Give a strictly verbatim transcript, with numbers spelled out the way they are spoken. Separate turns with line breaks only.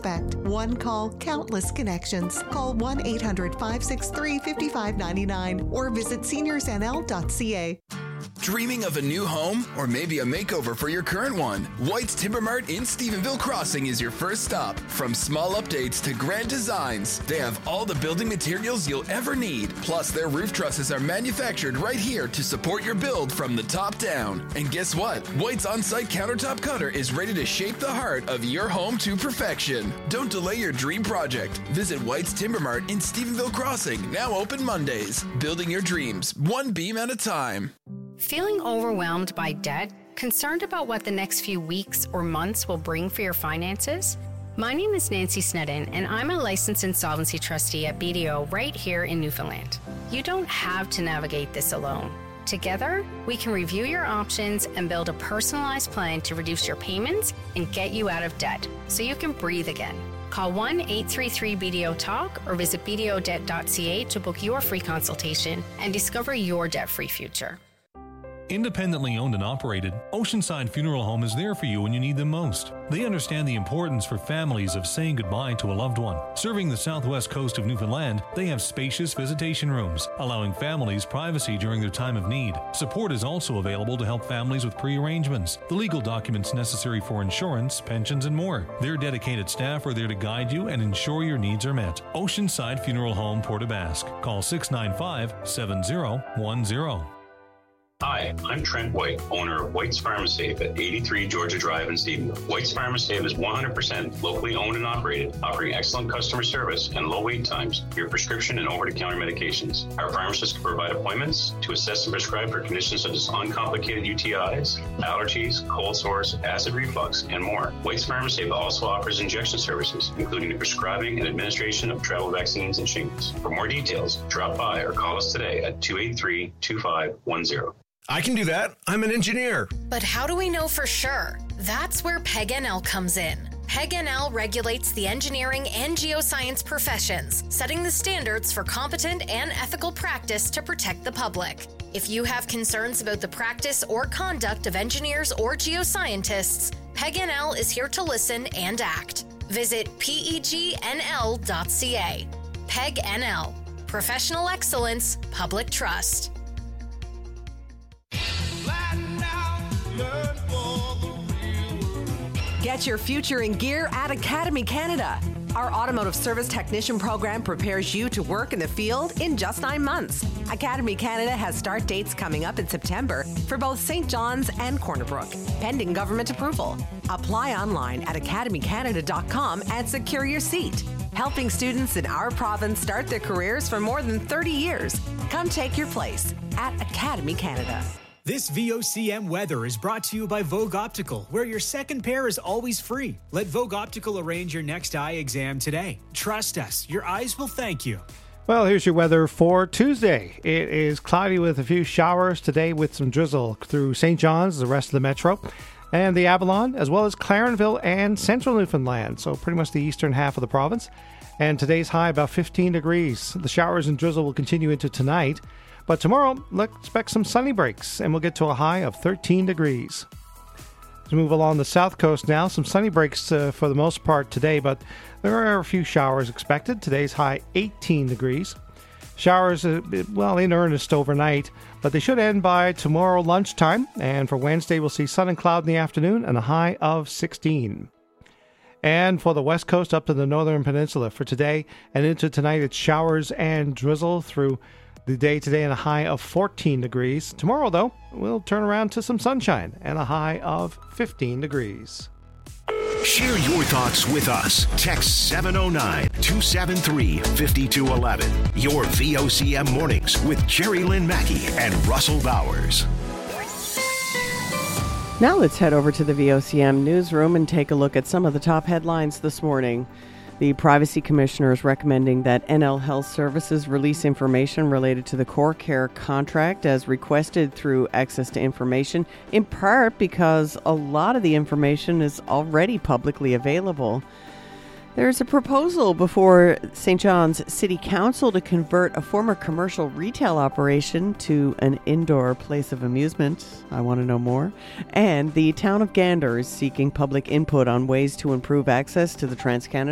expect. One call, countless connections. Call one eight hundred five six three five five nine nine or visit seniors n l dot c a.
Dreaming of a new home or maybe a makeover for your current one? White's Timber Mart in Stephenville Crossing is your first stop. From small updates to grand designs, they have all the building materials you'll ever need. Plus, their roof trusses are manufactured right here to support your build from the top down. And guess what? White's on-site countertop cutter is ready to shape the heart of your home to perfection. Don't delay your dream project. Visit White's Timber Mart in Stephenville Crossing, now open Mondays. Building your dreams, one beam at a time.
Feeling overwhelmed by debt? Concerned about what the next few weeks or months will bring for your finances? My name is Nancy Snedden, and I'm a licensed insolvency trustee at B D O right here in Newfoundland. You don't have to navigate this alone. Together, we can review your options and build a personalized plan to reduce your payments and get you out of debt so you can breathe again. Call one eight three three B D O talk or visit b d o debt dot c a to book your free consultation and discover your debt-free future.
Independently owned and operated, Oceanside Funeral Home is there for you when you need them most. They understand the importance for families of saying goodbye to a loved one. Serving the southwest coast of Newfoundland, they have spacious visitation rooms, allowing families privacy during their time of need. Support is also available to help families with pre-arrangements, the legal documents necessary for insurance, pensions, and more. Their dedicated staff are there to guide you and ensure your needs are met. Oceanside Funeral Home, Port aux Basques. Call six nine five, seven zero one zero.
Hi, I'm Trent White, owner of White's Pharmasafe at eighty-three Georgia Drive in Stephenville. White's Pharmasafe is one hundred percent locally owned and operated, offering excellent customer service and low wait times for your prescription and over-the-counter medications. Our pharmacists can provide appointments to assess and prescribe for conditions such as uncomplicated U T Is, allergies, cold sores, acid reflux, and more. White's Pharmasafe also offers injection services, including the prescribing and administration of travel vaccines and shingles. For more details, drop by or call us today at two eight three, two five one zero.
I can do that. I'm an engineer.
But how do we know for sure? That's where P E G N L comes in. P E G N L regulates the engineering and geoscience professions, setting the standards for competent and ethical practice to protect the public. If you have concerns about the practice or conduct of engineers or geoscientists, P E G N L is here to listen and act. Visit P E G N L dot C A. P E G N L. Professional excellence, public trust.
Get your future in gear at Academy Canada. Our automotive service technician program prepares you to work in the field in just nine months. Academy Canada has start dates coming up in September for both Saint John's and Corner Brook, pending government approval. Apply online at academy canada dot com and secure your seat. Helping students in our province start their careers for more than thirty years. Come take your place at Academy Canada.
This V O C M weather is brought to you by Vogue Optical, where your second pair is always free. Let Vogue Optical arrange your next eye exam today. Trust us, your eyes will thank you.
Well, here's your weather for Tuesday. It is cloudy with a few showers today with some drizzle through Saint John's, the rest of the metro, and the Avalon, as well as Clarenville and central Newfoundland, so pretty much the eastern half of the province. And today's high about fifteen degrees. The showers and drizzle will continue into tonight. But tomorrow, let's expect some sunny breaks, and we'll get to a high of thirteen degrees. Let's move along the south coast now. Some sunny breaks uh, for the most part today, but there are a few showers expected. Today's high, eighteen degrees. Showers, uh, well, in earnest overnight, but they should end by tomorrow lunchtime. And for Wednesday, we'll see sun and cloud in the afternoon and a high of sixteen. And for the west coast up to the northern peninsula for today and into tonight, it's showers and drizzle through the day today and a high of fourteen degrees. Tomorrow, though, we'll turn around to some sunshine and a high of fifteen degrees.
Share your thoughts with us. Text seven oh nine, two seven three, five two one one. Your V O C M Mornings with Jerry Lynn Mackey and Russell Bowers.
Now let's head over to the V O C M newsroom and take a look at some of the top headlines this morning. The Privacy Commissioner is recommending that N L Health Services release information related to the Core Care contract as requested through Access to Information, in part because a lot of the information is already publicly available. There's a proposal before Saint John's City Council to convert a former commercial retail operation to an indoor place of amusement. I want to know more. And the town of Gander is seeking public input on ways to improve access to the Trans-Canada